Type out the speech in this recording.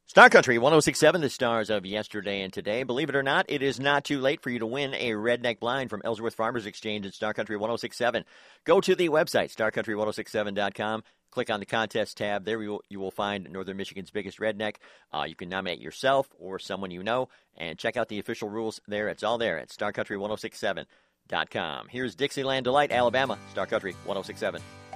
Star Country 1067, the stars of yesterday and today. Believe it or not, it is not too late for you to win a redneck blind from Ellsworth Farmers Exchange at Star Country 1067. Go to the website, starcountry1067.com. Click on the contest tab. There you will find Northern Michigan's biggest redneck. You can nominate yourself or someone you know, and check out the official rules there. It's all there at starcountry1067.com. Here's Dixieland Delight, Alabama, Star Country 1067.